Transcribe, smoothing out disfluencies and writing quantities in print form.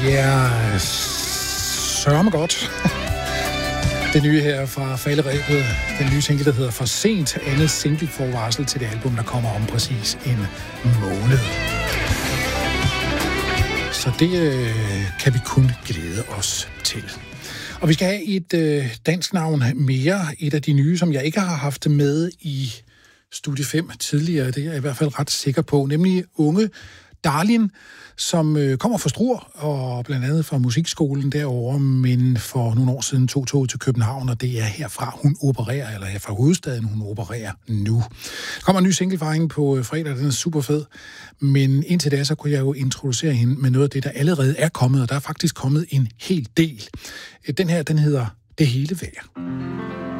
Ja, sørme godt. Det nye her fra Falderebet, den nye single, der hedder For Sent. Andet single forvarsel til det album, der kommer om præcis en måned. Så det kan vi kun glæde os til. Og vi skal have et dansk navn mere. Et af de nye, som jeg ikke har haft med i Studie 5 tidligere. Det er jeg i hvert fald ret sikker på. Nemlig unge Darlin, som kommer fra Struer og blandt andet fra musikskolen derovre, men for nogle år siden tog toget til København, og det er herfra, hun opererer, eller fra hovedstaden, hun opererer nu. Der kommer en ny single fra hende på fredag, den er super fed, men indtil da, så kunne jeg jo introducere hende med noget af det, der allerede er kommet, og der er faktisk kommet en hel del. Den her, den hedder Det Hele Værd.